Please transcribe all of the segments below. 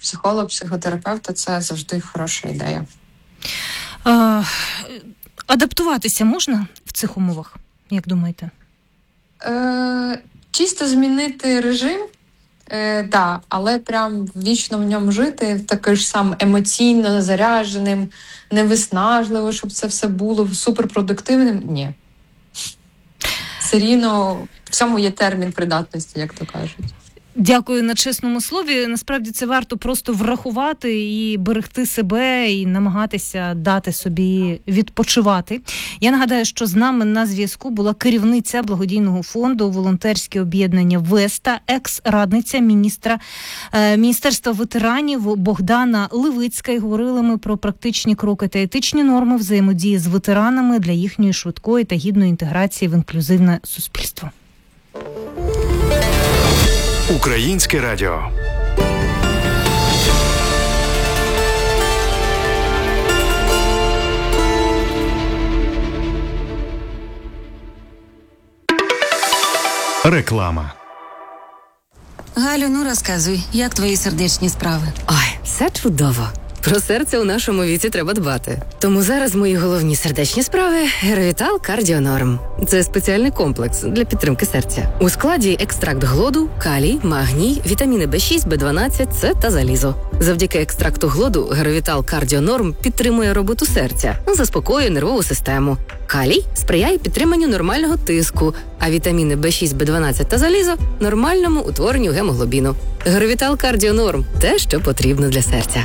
психолог, психотерапевта – це завжди хороша ідея. Адаптуватися можна в цих умовах, як думаєте? Чисто змінити режим, так, але прям вічно в ньому жити, таким ж сам емоційно зарядженим, невиснажливо, щоб це все було суперпродуктивним – ні. Все рівно в цьому є термін придатності, як то кажуть. Дякую на чесному слові. Насправді це варто просто врахувати і берегти себе, і намагатися дати собі відпочивати. Я нагадаю, що з нами на зв'язку була керівниця благодійного фонду «Волонтерське об'єднання Веста», екс-радниця Міністерства ветеранів Богдана Левицька. І говорили ми про практичні кроки та етичні норми взаємодії з ветеранами для їхньої швидкої та гідної інтеграції в інклюзивне суспільство. Українське радіо. Реклама. Галю, ну розказуй, як твої сердечні справи? Ой, все чудово. Про серце у нашому віці треба дбати. Тому зараз мої головні сердечні справи – Геровітал Кардіонорм. Це спеціальний комплекс для підтримки серця. У складі екстракт глоду, калій, магній, вітаміни B6, B12, С та залізо. Завдяки екстракту глоду Геровітал Кардіонорм підтримує роботу серця, заспокоює нервову систему. Калій сприяє підтриманню нормального тиску, а вітаміни B6, B12 та залізо – нормальному утворенню гемоглобіну. Геровітал Кардіонорм – те, що потрібно для серця.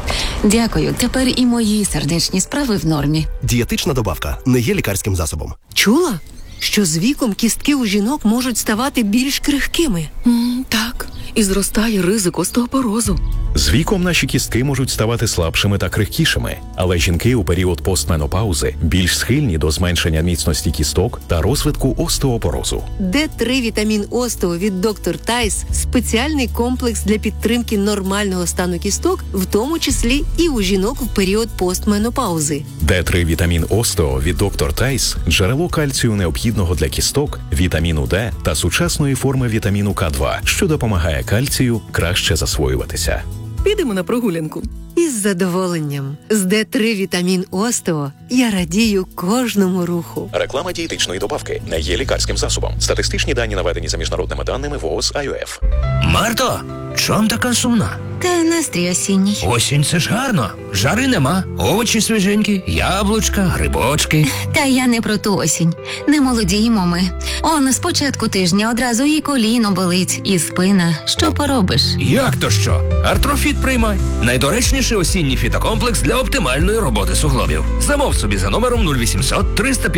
Дякую, тепер і мої сердечні справи в нормі. Дієтична добавка не є лікарським засобом. Чула, що з віком кістки у жінок можуть ставати більш крихкими? Так, і зростає ризик остеопорозу. З віком наші кістки можуть ставати слабшими та крихкішими, але жінки у період постменопаузи більш схильні до зменшення міцності кісток та розвитку остеопорозу. Д3 вітамін остео від доктор Тайс – спеціальний комплекс для підтримки нормального стану кісток, в тому числі і у жінок в період постменопаузи. Д3 вітамін остео від доктор Тайс – джерело кальцію необхідного для кісток, вітаміну Д та сучасної форми вітаміну К2, що допомагає кальцію краще засвоюватися. Підемо на прогулянку. Із задоволенням. З Д3 вітамін остео я радію кожному руху. Реклама дієтичної добавки не є лікарським засобом. Статистичні дані наведені за міжнародними даними ВООЗ АЮФ. Марто, чом така сумна? Та настрій осінній. Осінь – це ж гарно. Жари нема, овочі свіженькі, яблучка, грибочки. Та я не про ту осінь. Не молодіємо ми. Он з початку тижня одразу і коліно болить, і спина. Що поробиш? Як то що? Артрофіт приймай. Найдоречніший осінній фітокомплекс для оптимальної роботи суглобів. Замов собі за номером 0800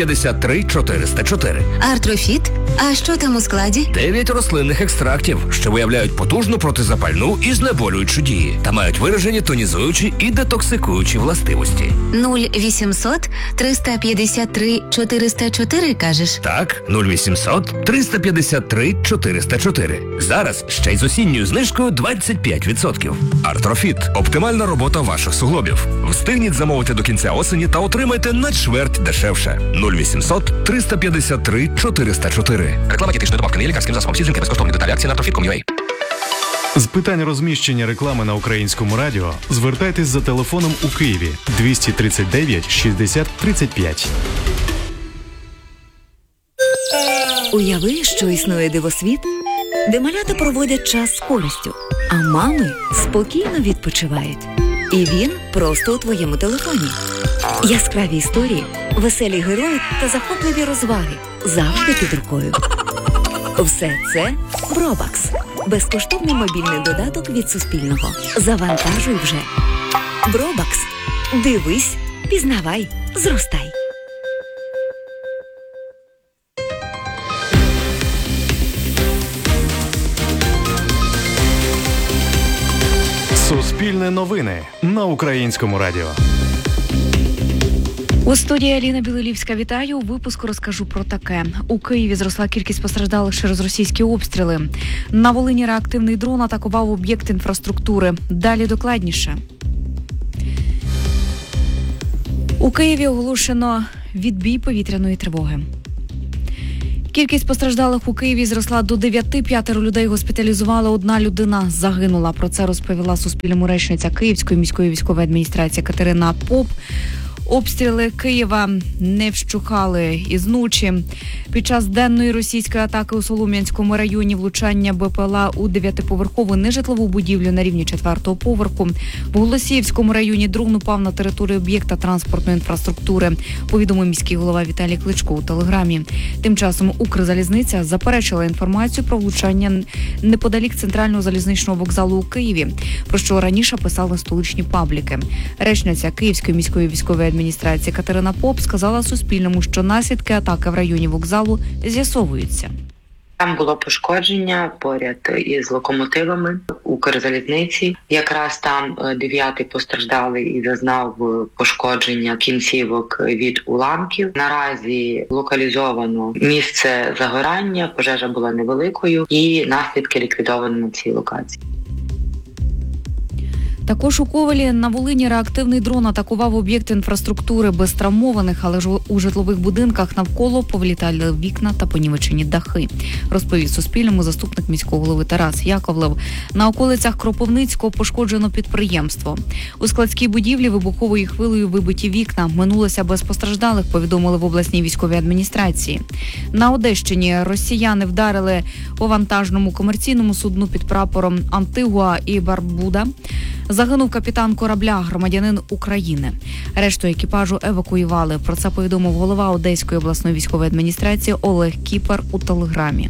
353 404. Артрофіт? А що там у складі? 9 рослинних екстрактів, що виявляють потужну протизапальну і знеболюючу дії та мають виражені тонізуючі і детоксикуючі властивості. 0800 353 404, кажеш? Так, 0800 353 404. Зараз ще й з осінньою знижкою 25%. Артрофіт – оптимальна робота ваших суглобів. Встигніть замовити до кінця осені та отримайте на чверть дешевше. 0800 353 404. Реклама дієтичної добавки не є лікарським засобом. Всі жінки безкоштовні. Деталі акції на Artrofit.com.ua. З питань розміщення реклами на Українському радіо звертайтесь за телефоном у Києві 239 60 35. Уяви, що існує дивосвіт, де малята проводять час з користю, а мами спокійно відпочивають. І він просто у твоєму телефоні. Яскраві історії, веселі герої та захопливі розваги завжди під рукою. Все це Бробакс. Безкоштовний мобільний додаток від Суспільного. Завантажуй вже. Бробакс. Дивись, пізнавай, зростай. Суспільне новини на Українському радіо. У студії Аліна Білилівська. Вітаю. У випуску розкажу про таке. У Києві зросла кількість постраждалих через російські обстріли. На Волині реактивний дрон атакував об'єкт інфраструктури. Далі докладніше. У Києві оголошено відбій повітряної тривоги. Кількість постраждалих у Києві зросла до 9. 5 людей госпіталізували, 1 людина загинула. Про це розповіла Суспільному речниця Київської міської військової адміністрації Катерина Поп. Обстріли Києва не вщухали із ночі. Під час денної російської атаки у Солом'янському районі влучання БПЛА у 9-поверхову нежитлову будівлю на рівні 4-го поверху. В Голосіївському районі дрон упав на територію об'єкта транспортної інфраструктури, повідомив міський голова Віталій Кличко у телеграмі. Тим часом Укрзалізниця заперечила інформацію про влучання неподалік центрального залізничного вокзалу у Києві, про що раніше писали столичні пабліки. Речниця Київської міської військової адміністрації Катерина Поп сказала Суспільному, що наслідки атаки в районі вокзалу з'ясовуються. Там було пошкодження поряд із локомотивами Укрзалізниці. Якраз там 9-й постраждалий і зазнав пошкодження кінцівок від уламків. Наразі локалізовано місце загорання, пожежа була невеликою і наслідки ліквідовано на цій локації. Також у Ковелі на Волині реактивний дрон атакував об'єкт інфраструктури без травмованих, але ж у житлових будинках навколо повлітали вікна та понівечені дахи, розповів Суспільному заступник міського голови Тарас Яковлев. На околицях Кропивницького пошкоджено підприємство. У складській будівлі вибуховою хвилею вибиті вікна. Минулося без постраждалих, повідомили в обласній військовій адміністрації. На Одещині росіяни вдарили по вантажному комерційному судну під прапором Антигуа і Барбуда. Загинув капітан корабля, громадянин України. Решту екіпажу евакуювали. Про це повідомив голова Одеської обласної військової адміністрації Олег Кіпер у телеграмі.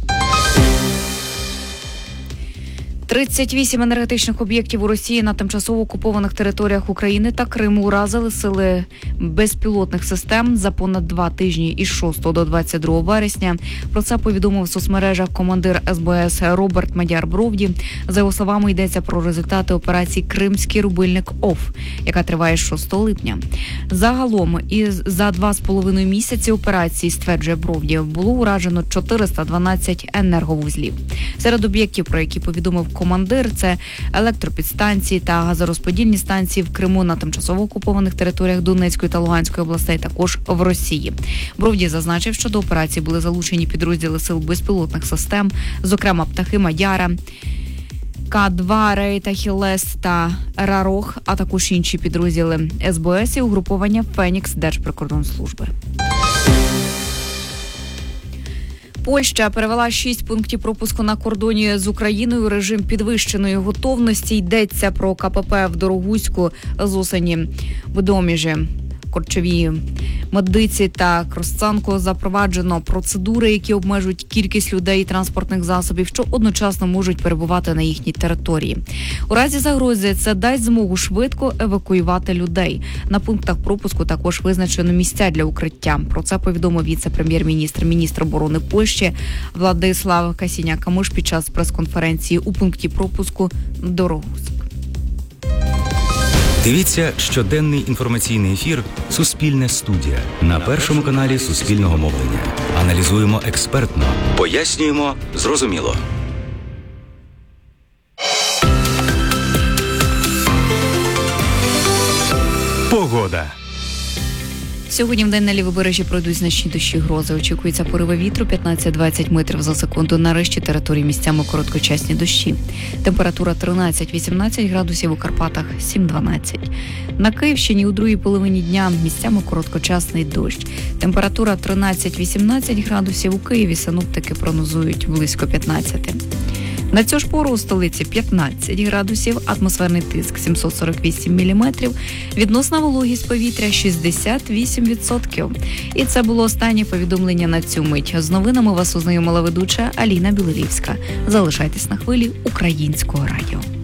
38 енергетичних об'єктів у Росії на тимчасово окупованих територіях України та Криму уразили сили безпілотних систем за понад 2 тижні із 6 до 22 вересня. Про це повідомив в соцмережах командир СБС Роберт Мадяр-Бровді. За його словами, йдеться про результати операції «Кримський рубильник ОФ», яка триває з 6 липня. Загалом, за 2,5 місяці операції, стверджує Бровді, було уражено 412 енерговузлів. Серед об'єктів, про які повідомив командир, це електропідстанції та газорозподільні станції в Криму, на тимчасово окупованих територіях Донецької та Луганської областей, також в Росії. Бровді зазначив, що до операції були залучені підрозділи сил безпілотних систем, зокрема птахи Мадяра, К-2, Рейта, Хілес та Рарох, а також інші підрозділи СБС і угруповання Фенікс Держприкордонслужби. Польща перевела 6 пунктів пропуску на кордоні з Україною у режим підвищеної готовності. Йдеться про КПП в Дорогуську, Зосані, Будоміжі, Корчові, Медиці та Кросцанко. Запроваджено процедури, які обмежують кількість людей і транспортних засобів, що одночасно можуть перебувати на їхній території. У разі загрози це дасть змогу швидко евакуювати людей. На пунктах пропуску також визначено місця для укриття. Про це повідомив віце-прем'єр-міністр, міністр оборони Польщі Владислав Касіняк-Камиш під час прес-конференції у пункті пропуску Дорогуськ. Дивіться щоденний інформаційний ефір «Суспільне студія» на Першому каналі Суспільного мовлення. Аналізуємо експертно, пояснюємо зрозуміло. Погода. Сьогодні в день на лівобережжі пройдуть значні дощі, грози. Очікується пориви вітру 15-20 метрів за секунду. На решті території місцями короткочасні дощі. Температура 13-18 градусів, у Карпатах 7-12. На Київщині у другій половині дня місцями короткочасний дощ. Температура 13-18 градусів, у Києві синоптики прогнозують близько 15. На цю ж пору у столиці 15 градусів, атмосферний тиск 748 міліметрів, відносна вологість повітря 68%. І це було останнє повідомлення на цю мить. З новинами вас ознайомила ведуча Аліна Білорівська. Залишайтесь на хвилі Українського радіо.